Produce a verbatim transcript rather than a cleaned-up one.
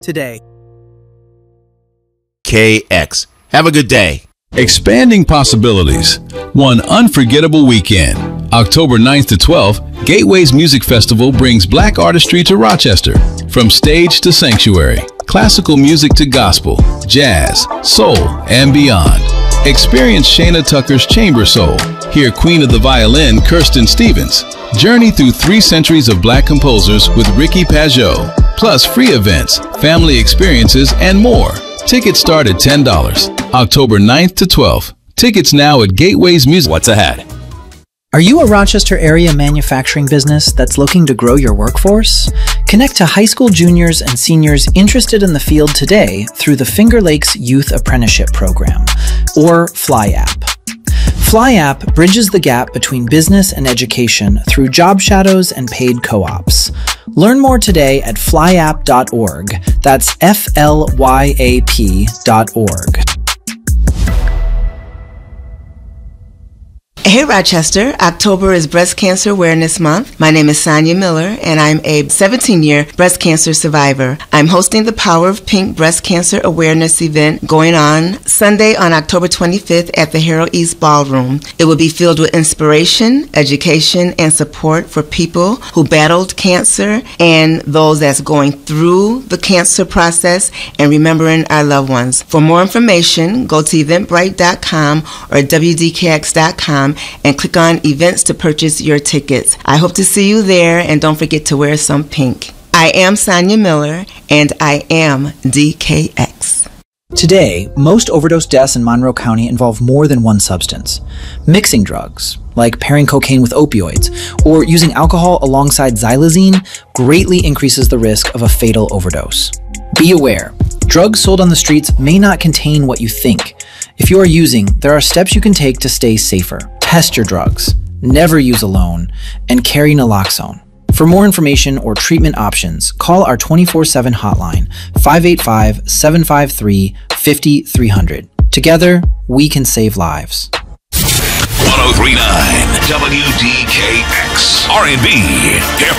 today. K X. Have a good day. Expanding possibilities. One unforgettable weekend. October ninth to twelfth, Gateways Music Festival brings black artistry to Rochester. From stage to sanctuary, classical music to gospel, jazz, soul, and beyond. Experience Shana Tucker's Chamber Soul. Hear Queen of the Violin, Kirsten Stevens. Journey through three centuries of black composers with Ricky Pajot. Plus free events, family experiences, and more. Tickets start at ten dollars. October ninth to twelfth. Tickets now at Gateways Music. What's ahead? Are you a Rochester area manufacturing business that's looking to grow your workforce? Connect to high school juniors and seniors interested in the field today through the Finger Lakes Youth Apprenticeship Program, or FlyApp. FlyApp bridges the gap between business and education through job shadows and paid co-ops. Learn more today at flyapp dot org. That's F L Y A P dot org. Hey Rochester, October is Breast Cancer Awareness Month. My name is Sonia Miller and I'm a seventeen-year breast cancer survivor. I'm hosting the Power of Pink Breast Cancer Awareness event going on Sunday on October twenty-fifth at the Harold East Ballroom. It will be filled with inspiration, education, and support for people who battled cancer and those that's going through the cancer process and remembering our loved ones. For more information, go to eventbrite dot com or W D K X dot com and click on events to purchase your tickets. I hope to see you there, and don't forget to wear some pink. I am Sonia Miller, and I am D K X. Today, most overdose deaths in Monroe County involve more than one substance. Mixing drugs, like pairing cocaine with opioids, or using alcohol alongside xylazine, greatly increases the risk of a fatal overdose. Be aware, drugs sold on the streets may not contain what you think. If you are using, there are steps you can take to stay safer. Test your drugs, never use alone, and carry naloxone. For more information or treatment options, call our twenty-four seven hotline, five eight five, seven five three, five three zero zero. Together, we can save lives. one oh three point nine W D K X R and B, hip